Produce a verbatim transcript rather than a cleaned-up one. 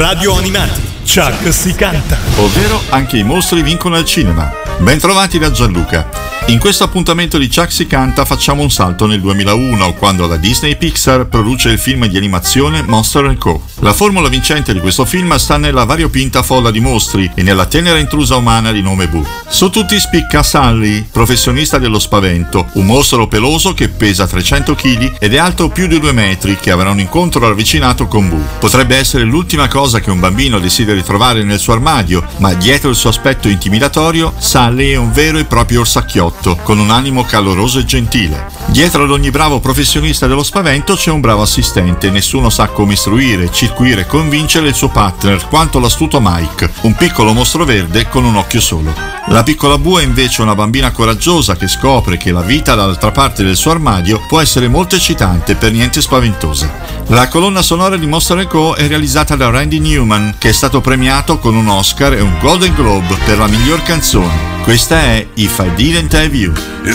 Radio Animati, Chuck si canta. Ovvero anche i mostri vincono al cinema. Bentrovati da Gianluca. In questo appuntamento di Chuck si canta facciamo un salto nel duemilauno, quando la Disney Pixar produce il film di animazione Monsters and Co. La formula vincente di questo film sta nella variopinta folla di mostri e nella tenera intrusa umana di nome Boo. Su tutti spicca Sully, professionista dello spavento, un mostro peloso che pesa trecento chili ed è alto più di due metri, che avrà un incontro ravvicinato con Boo. Potrebbe essere l'ultima cosa che un bambino desideri trovare nel suo armadio, ma dietro il suo aspetto intimidatorio, Sully è un vero e proprio orsacchiotto, con un animo caloroso e gentile. Dietro ad ogni bravo professionista dello spavento c'è un bravo assistente, nessuno sa come istruire, circuire e convincere il suo partner quanto l'astuto Mike, un piccolo mostro verde con un occhio solo. La piccola Boo è invece una bambina coraggiosa che scopre che la vita dall'altra parte del suo armadio può essere molto eccitante e per niente spaventosa. La colonna sonora di Monsters and Co è realizzata da Randy Newman, che è stato premiato con un Oscar e un Golden Globe per la miglior canzone. Questa è If I Didn't Have You.